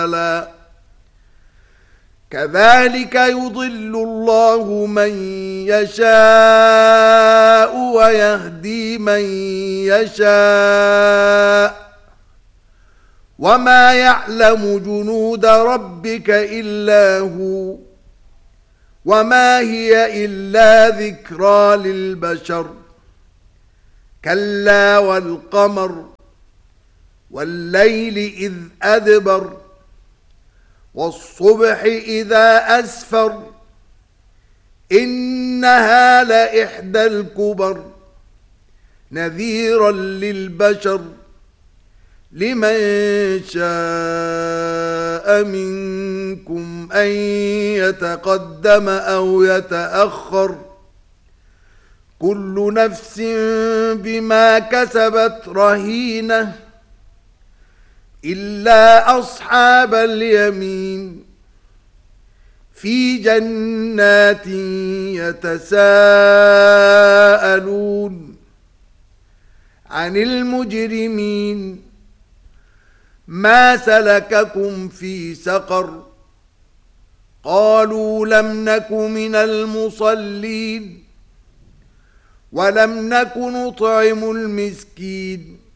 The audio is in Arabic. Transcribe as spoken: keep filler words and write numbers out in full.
كذلك يضل الله من يشاء ويهدي من يشاء وما يعلم جنود ربك إلا هو وما هي إلا ذكرى للبشر كلا والقمر والليل إذ أدبر والصبح إذا أسفر إنها لإحدى الكبر نذيرا للبشر لمن شاء منكم أن يتقدم أو يتأخر كل نفس بما كسبت رهينة إلا أصحاب اليمين في جنات يتساءلون عن المجرمين ما سلككم في سقر قالوا لم نك من المصلين ولم نك نطعم المسكين